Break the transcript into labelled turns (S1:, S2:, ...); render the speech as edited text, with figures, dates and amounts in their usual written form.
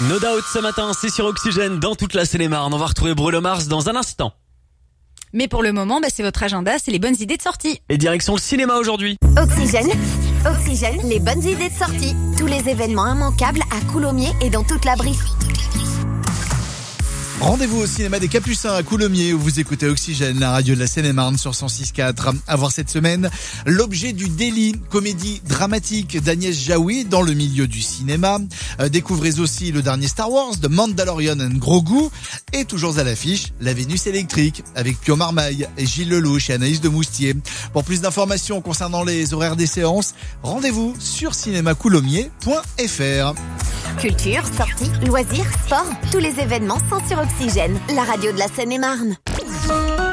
S1: No Doubt ce matin, c'est sur Oxygène dans toute la Seine-et-Marne. On va retrouver Bruno Mars dans un instant.
S2: Mais pour le moment, c'est votre agenda, c'est les bonnes idées de sortie.
S1: Et direction le cinéma aujourd'hui.
S3: Oxygène, les bonnes idées de sortie. Tous les événements immanquables à Coulommiers et dans toute la Brie.
S4: Rendez-vous au cinéma des Capucins à Coulommiers où vous écoutez Oxygène, la radio de la Seine-et-Marne sur 106.4. À voir cette semaine, L'objet du délit, comédie dramatique d'Agnès Jaoui dans le milieu du cinéma. Découvrez aussi le dernier Star Wars de Mandalorian and Grogu. Et toujours à l'affiche, La Vénus électrique avec Pio Marmaille et Gilles Lelouch et Anaïs de Moustier. Pour plus d'informations concernant les horaires des séances, rendez-vous sur cinémacoulommiers.fr.
S3: Culture, sorties, loisirs, sport, tous les événements sont sur Oxygène, la radio de la Seine-et-Marne.